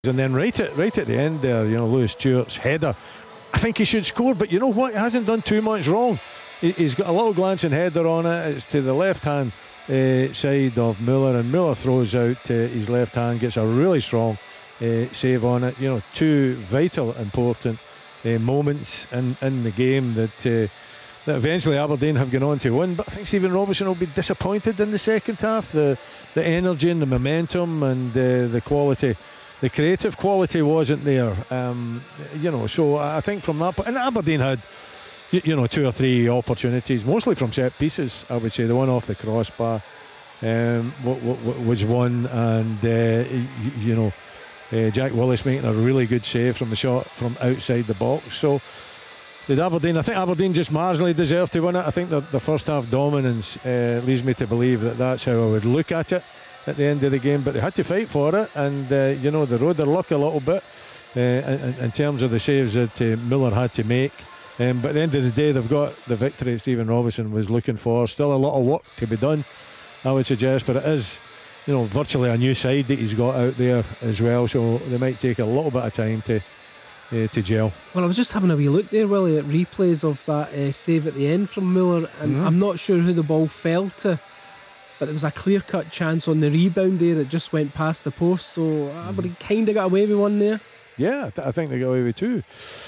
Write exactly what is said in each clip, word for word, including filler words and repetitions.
And then right at right at the end there, you know, Lewis Stewart's header. I think he should score, but you know what? He hasn't done too much wrong. He, he's got a little glancing header on it. It's to the left-hand uh, side of Muller, and Muller throws out uh, his left hand, gets a really strong uh, save on it. You know, two vital, important uh, moments in, in the game that uh, that eventually Aberdeen have gone on to win. But I think Stephen Robinson will be disappointed in the second half. The the energy and the momentum and uh, the quality. The creative quality wasn't there, um, you know. So I think from that point, and Aberdeen had, you, you know, two or three opportunities, mostly from set pieces. I would say the one off the crossbar um, w- w- was one, and uh, you, you know, uh, Jack Willis making a really good save from the shot from outside the box. So did Aberdeen? I think Aberdeen just marginally deserved to win it. I think the, the first half dominance uh, leads me to believe that that's how I would look at it at the end of the game, but they had to fight for it, and uh, you know, they rode their luck a little bit uh, in, in terms of the saves that uh, Miller had to make, um, but at the end of the day they've got the victory Stephen Robinson was looking for. Still a lot of work to be done, I would suggest, but it is, you know, virtually a new side that he's got out there as well, so they might take a little bit of time to uh, to gel. Well, I was just having a wee look there, Willie, at replays of that uh, save at the end from Muller, and mm-hmm. I'm not sure who the ball fell to, but there was a clear-cut chance on the rebound there. It just went past the post, so Aberdeen kind of got away with one there. Yeah, I, th- I think they got away with two.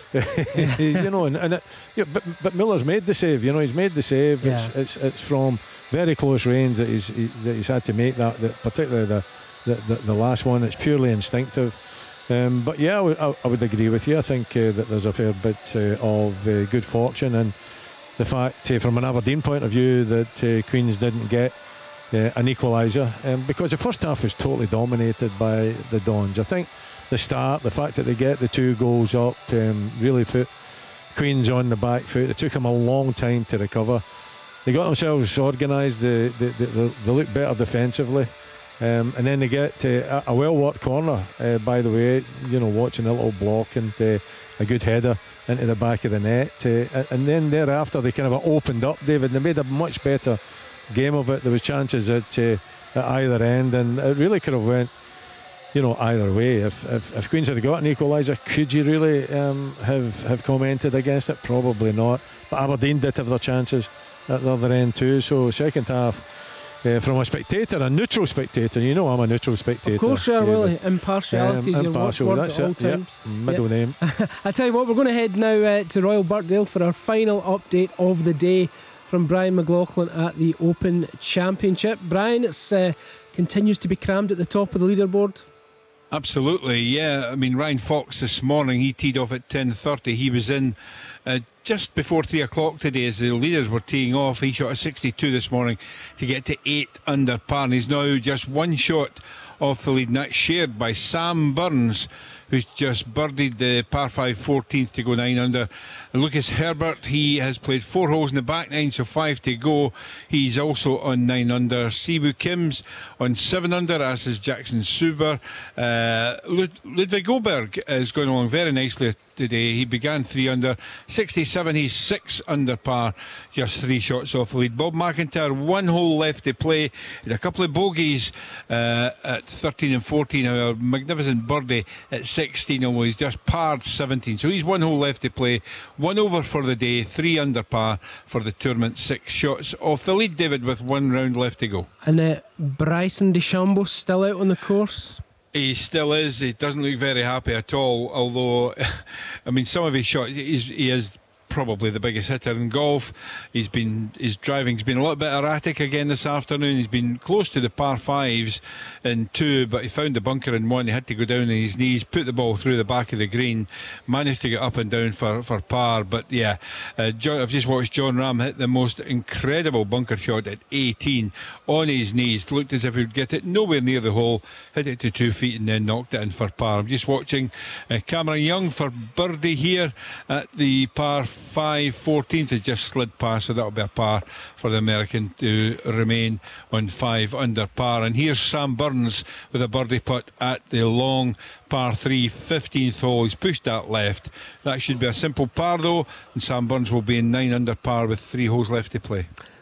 You know, and, and it, yeah, but but Miller's made the save. You know, he's made the save. Yeah. It's it's it's from very close range that he's he, that he's had to make that. that particularly the, the the the last one. It's purely instinctive. Um, but yeah, I, w- I, I would agree with you. I think uh, that there's a fair bit uh, of uh, good fortune, and the fact, uh, from an Aberdeen point of view, that uh, Queens didn't get Uh, an equaliser, um, because the first half was totally dominated by the Dons. I think the start, the fact that they get the two goals up, um, really put Queens on the back foot. It took them a long time to recover. They got themselves organised. They, they, they, they look better defensively, um, and then they get uh, a well-worked corner. Uh, by the way, you know, watching a little block and uh, a good header into the back of the net, uh, and then thereafter they kind of opened up, David. They made a much better game of it. There was chances at, uh, at either end, and it really could have went, you know, either way. If if, if Queens had got an equaliser, could you really um, have have commented against it? Probably not. But Aberdeen did have their chances at the other end too. So second half, uh, from a spectator, a neutral spectator, you know, I'm a neutral spectator. Of course, you are, Willie. Impartiality is um, your watchword at all it, times. Yep. Middle yep. name. I tell you what, we're going to head now uh, to Royal Birkdale for our final update of the day from Brian McLaughlin at the Open Championship. Brian, it uh, continues to be crammed at the top of the leaderboard. Absolutely, yeah. I mean, Ryan Fox this morning, he teed off at ten thirty. He was in uh, just before three o'clock today as the leaders were teeing off. He shot a sixty-two this morning to get to eight under par, and he's now just one shot off the lead, and that's shared by Sam Burns, who's just birdied the par five fourteenth to go nine under. And Lucas Herbert, he has played four holes in the back nine, so five to go. He's also on nine under. Siwoo Kim's on seven under, as is Jackson Suber. Uh, Lud- Ludwig Oberg is going along very nicely today. He began three under. sixty-seven, he's six under par, just three shots off the lead. Bob McIntyre, one hole left to play. He had a couple of bogeys uh, at thirteen and fourteen. A magnificent birdie at sixteen, although he's just parred seventeen. So he's one hole left to play. One over for the day, three under par for the tournament, six shots off the lead, David, with one round left to go. And uh, Bryson DeChambeau still out on the course? He still is. He doesn't look very happy at all, although, I mean, some of his shots, he's, he is probably the biggest hitter in golf. He's been his driving's been a little bit erratic again this afternoon. He's been close to the par fives in two, but he found the bunker in one. He had to go down on his knees, put the ball through the back of the green, managed to get up and down for, for par. But yeah, uh, John, I've just watched John Ram hit the most incredible bunker shot at eighteen on his knees. Looked as if he would get it nowhere near the hole, hit it to two feet and then knocked it in for par. I'm just watching uh, Cameron Young for birdie here at the par five fourteenth. Has just slid past, so that'll be a par for the American to remain on five under par. And here's Sam Burns with a birdie putt at the long par three fifteenth hole. He's pushed that left. That should be a simple par though, and Sam Burns will be in nine under par with three holes left to play.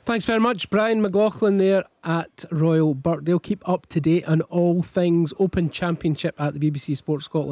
Thanks very much, Brian McLaughlin there at Royal Birkdale. Keep up to date on all things Open Championship at the B B C Sports Scotland